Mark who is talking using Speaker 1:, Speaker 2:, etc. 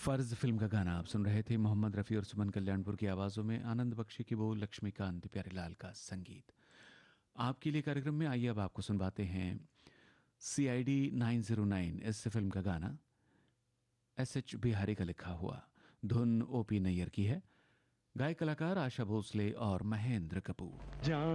Speaker 1: फर्ज फिल्म का गाना आप सुन रहे थे। मोहम्मद रफ़ी और सुमन कल्याणपुर की आवाज़ों में, आनंद बख्शी की बोल, लक्ष्मीकांत प्यारेलाल का संगीत। आपके लिए कार्यक्रम में आइए अब आपको सुनवाते हैं CID 909 इस फिल्म का गाना। SH बिहारी का लिखा हुआ, धुन OP नैयर की है, गायक कलाकार आशा भोसले और महेंद्र कपूर।